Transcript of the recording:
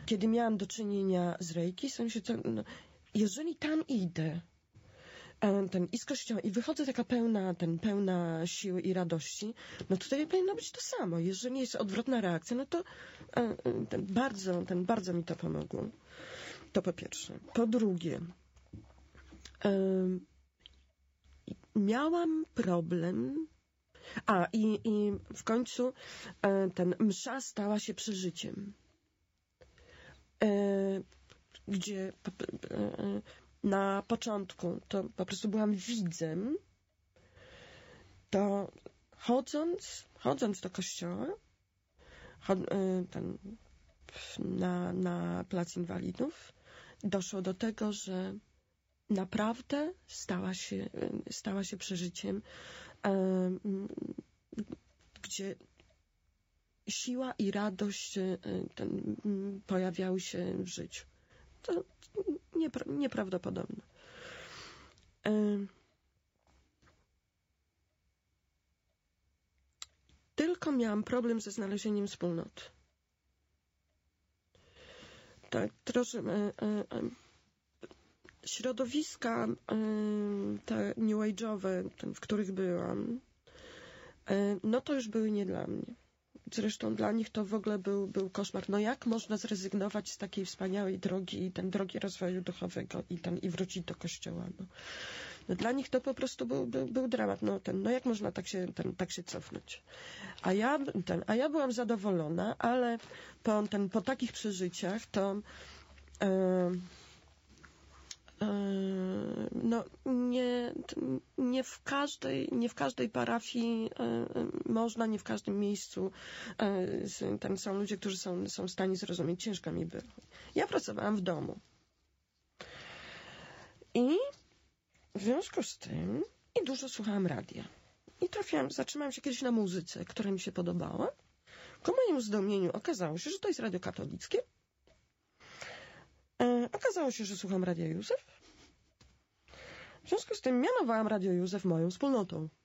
kiedy miałam do czynienia z Reiki, jeżeli tam idę, i z kościoła, i wychodzę taka pełna siły i radości, no tutaj powinno być to samo. Jeżeli jest odwrotna reakcja, no to bardzo mi to pomogło. To po pierwsze. Po drugie, miałam problem, i w końcu msza stała się przeżyciem, gdzie na początku to po prostu byłam widzem, to chodząc do kościoła, na Plac Inwalidów, doszło do tego, że naprawdę stała się przeżyciem, gdzie siła i radość pojawiały się w życiu. To nieprawdopodobne. Tylko miałam problem ze znalezieniem wspólnoty. Tak, troszkę środowiska te new age'owe, w których byłam, no to już były nie dla mnie. Zresztą dla nich to w ogóle był koszmar. No jak można zrezygnować z takiej wspaniałej drogi, drogi rozwoju duchowego i wrócić do kościoła? No dla nich to po prostu był dramat. No jak można tak się cofnąć? A ja byłam zadowolona, ale po takich przeżyciach to no nie w każdej parafii można, nie w każdym miejscu tam są ludzie, którzy są w stanie zrozumieć. Ciężko mi było. Ja pracowałam w domu. I w związku z tym i dużo słuchałam radia. I zatrzymałam się kiedyś na muzyce, która mi się podobała. Ku mojemu zdumieniu okazało się, że to jest radio katolickie. Okazało się, że słucham Radia Józef. W związku z tym mianowałam Radio Józef moją wspólnotą.